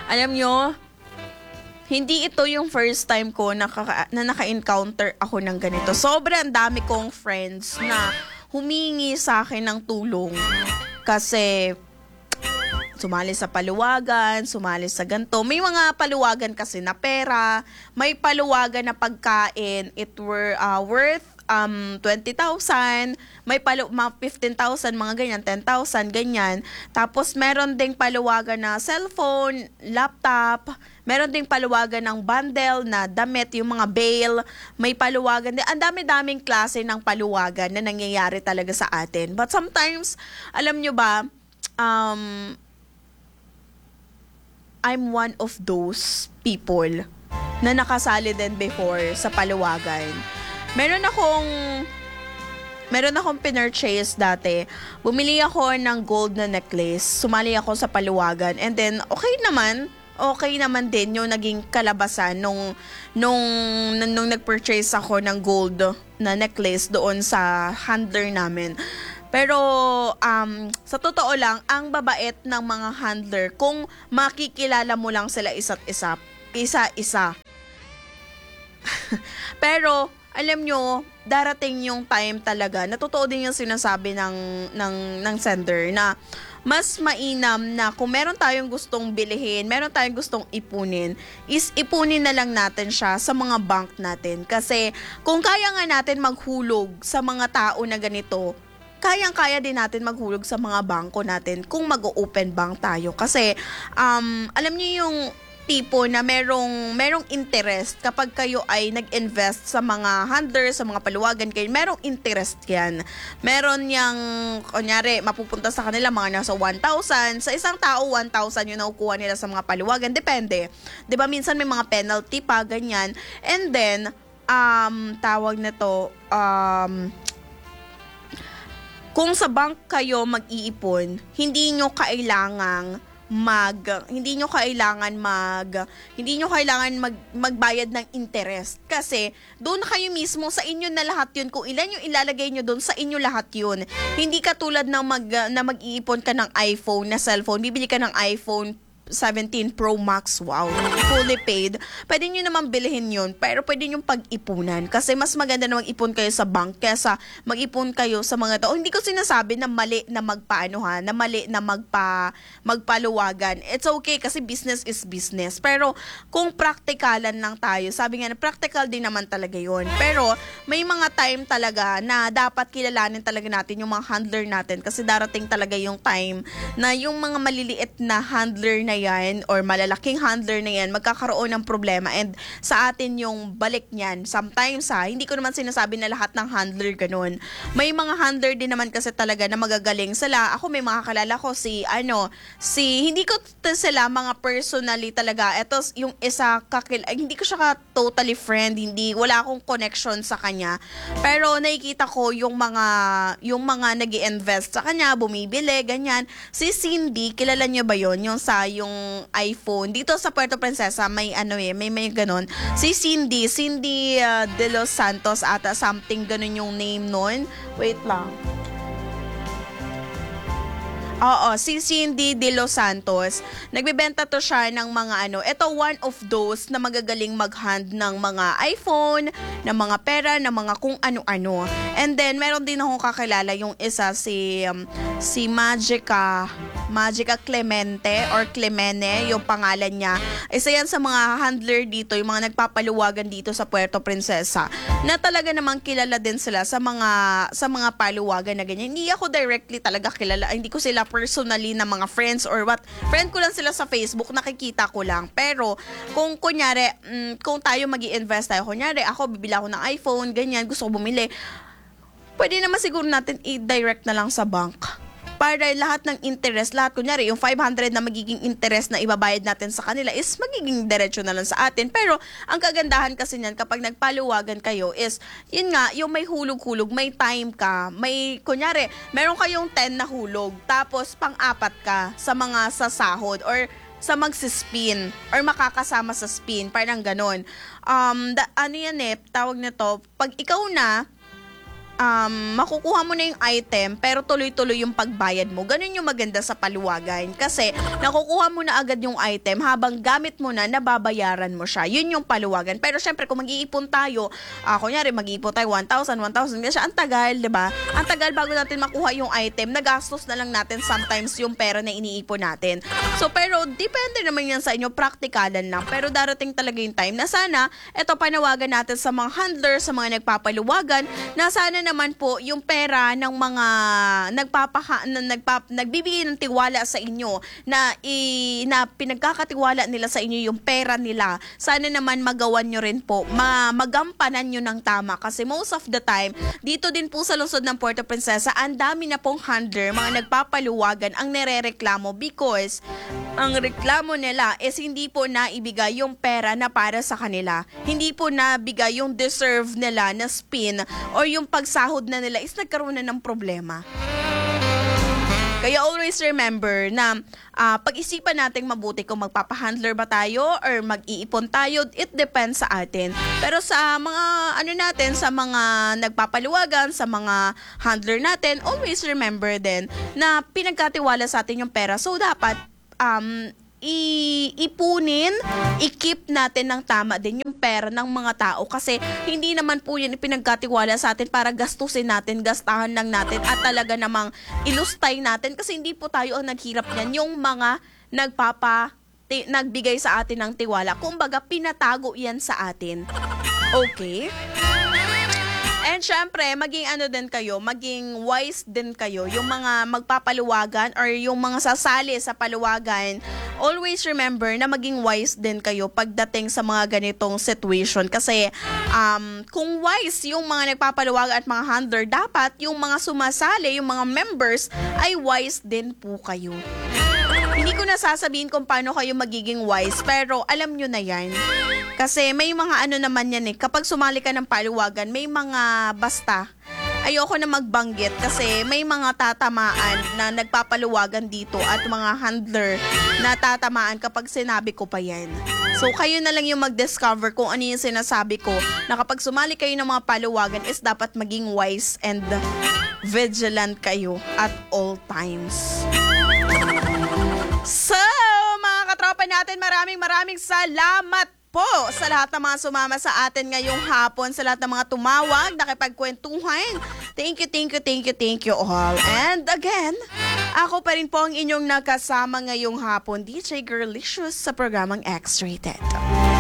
Alam nyo, hindi ito yung first time ko na naka-encounter ako ng ganito. Sobrang dami kong friends na humingi sa akin ng tulong kasi sumali sa paluwagan, sumali sa ganito. May mga paluwagan kasi na pera, may paluwagan na pagkain, it were worth 20,000, may 15,000, mga ganyan, 10,000, ganyan. Tapos meron ding paluwagan na cellphone, laptop, meron ding paluwagan ng bundle na damit, yung mga bail, may paluwagan din. Ang dami-daming klase ng paluwagan na nangyayari talaga sa atin. But sometimes, alam nyo ba, I'm one of those people na nakasali din before sa paluwagan. Meron akong pinurchase dati. Bumili ako ng gold na necklace. Sumali ako sa paluwagan. And then, okay naman din yung naging kalabasan nung nag-purchase ako ng gold na necklace doon sa handler namin. Pero, sa totoo lang, ang babait ng mga handler, kung makikilala mo lang sila isa-isa. Pero, alam nyo, darating yung time talaga, na totoo din yung sinasabi ng sender na mas mainam na kung meron tayong gustong bilihin, meron tayong gustong ipunin, is ipunin na lang natin siya sa mga bank natin. Kasi kung kaya nga natin maghulog sa mga tao na ganito, kayang-kaya din natin maghulog sa mga bangko natin kung mag-open bank tayo. Kasi alam niyo yung tipo na merong interest kapag kayo ay nag-invest sa mga handlers, sa mga paluwagan kayo, merong interest yan. Meron yang, kunyari, mapupunta sa kanila mga nasa 1,000. Sa isang tao, 1,000 yung nakukuha nila sa mga paluwagan. Depende. 'Di ba minsan may mga penalty pa, ganyan. And then, tawag na to, kung sa bank kayo mag-iipon, hindi nyo kailangan magbayad ng interest kasi doon kayo mismo, sa inyo na lahat yun. Kung ilan yung ilalagay nyo doon, sa inyo lahat yun. Hindi katulad ng mag-iipon ka ng iPhone na cellphone, bibili ka ng iPhone 17 Pro Max, wow, fully paid. Pwede nyo naman bilhin yun, pero pwede nyo pag-ipunan. Kasi mas maganda na mag-ipon kayo sa bank kesa mag-ipon kayo sa mga tao. Hindi ko sinasabi na mali na magpaluwagan. It's okay kasi business is business. Pero kung praktikalan lang tayo, sabi nga na practical din naman talaga yun. Pero may mga time talaga na dapat kilalanin talaga natin yung mga handler natin kasi darating talaga yung time na yung mga maliliit na handler na yan or malalaking handler na yan magkakaroon ng problema, and sa atin yung balik niyan. Sometimes hindi ko naman sinasabi na lahat ng handler ganun. May mga handler din naman kasi talaga na magagaling sila. Ako may mga kalala ko hindi ko sila mga personally talaga. Ito yung isa hindi ko siya totally friend, wala akong connection sa kanya. Pero nakikita ko yung mga nag-i-invest sa kanya, bumibili, ganyan. Si Cindy, kilala niyo ba yon? Yung iPhone. Dito sa Puerto Princesa, may ganun. Si Cindy De Los Santos ata, something ganun yung name nun. Wait lang. Oo, si Cindy De Los Santos. Nagbebenta to siya ng mga ito one of those na magagaling mag-hand ng mga iPhone, ng mga pera, ng mga kung ano-ano. And then, meron din akong kakilala yung isa, si Magica Clemente or Clemene, yung pangalan niya. Isa yan sa mga handler dito, yung mga nagpapaluwagan dito sa Puerto Princesa, na talaga namang kilala din sila sa mga paluwagan na ganyan. Hindi ako directly talaga kilala, hindi ko sila personally na mga friends or what. Friend ko lang sila sa Facebook, nakikita ko lang. Pero kung kunyari, kung tayo magi-invest tayo, kunyari ako bibili ako ng iPhone, ganyan, gusto ko bumili, pwede naman siguro natin i-direct na lang sa bank. Para lahat ng interest, kunyari, yung 500 na magiging interest na ibabayad natin sa kanila is magiging diretso na lang sa atin. Pero, ang kagandahan kasi niyan kapag nagpaluwagan kayo is, yun nga, yung may hulog-hulog, may time ka, kunyari, meron kayong 10 na hulog, tapos pang-apat ka sa mga sasahod or sa magsispin or makakasama sa spin, parang ganon. Tawag nito, pag ikaw na, makukuha mo na yung item pero tuloy-tuloy yung pagbayad mo. Ganun yung maganda sa paluwagan kasi nakukuha mo na agad yung item habang gamit mo na, nababayaran mo siya. Yun yung paluwagan. Pero syempre kung mag-iipon tayo, kunyari mag-iipon tayo 1,000 kasi ang tagal, 'di ba? Ang tagal bago natin makuha yung item, nagastos na lang natin sometimes yung pera na iniipon natin. So pero depende naman yan sa inyo, praktikalan lang. Pero darating talaga yung time na sana eto panawagan natin sa mga handler, sa mga nagpapaluwagan, na sana naman po yung pera ng mga nagbibigay ng tiwala sa inyo na pinagkakatiwala nila sa inyo yung pera nila, sana naman magawan nyo rin po, magampanan nyo ng tama kasi most of the time dito din po sa lungsod ng Puerto Princesa, ang dami na pong handler, mga nagpapaluwagan ang nerereklamo because ang reklamo nila is hindi po naibigay yung pera na para sa kanila. Hindi po nabigay yung deserve nila na spin or yung pagsahod na nila is nagkaroon na ng problema. Kaya always remember na pag-isipan natin mabuti kung magpapahandler ba tayo or mag-iipon tayo, it depends sa atin. Pero sa mga sa mga nagpapaluwagan, sa mga handler natin, always remember din na pinagkatiwala sa atin yung pera. So dapat ipunin, i-keep natin ng tama din yung pera ng mga tao kasi hindi naman po yun ipinagkatiwala sa atin para gastusin natin, gastahan lang natin at talaga namang ilustay natin kasi hindi po tayo ang naghirap niyan, yung mga nagbigay sa atin ng tiwala. Kumbaga, pinatago yan sa atin. Okay? And syempre, maging wise din kayo, yung mga magpapaluwagan or yung mga sasali sa paluwagan, always remember na maging wise din kayo pagdating sa mga ganitong situation. Kasi kung wise yung mga nagpapaluwagan at mga handler, dapat yung mga sumasali, yung mga members, ay wise din po kayo. Hindi ko nasasabihin kung paano kayo magiging wise, pero alam nyo na yan. Kasi may mga naman yan kapag sumali ka ng paluwagan, may mga basta. Ayoko na magbanggit kasi may mga tatamaan na nagpapaluwagan dito at mga handler na tatamaan kapag sinabi ko pa yan. So kayo na lang yung mag-discover kung ano yung sinasabi ko na kapag sumali kayo ng mga paluwagan is dapat maging wise and vigilant kayo at all times. So, mga katropa natin, maraming salamat po sa lahat ng mga sumama sa atin ngayong hapon, sa lahat ng mga tumawag, nakipagkwentuhan. Thank you all. And again, ako pa rin po ang inyong nakasama ngayong hapon, DJ Girlicious sa programang X-Rated.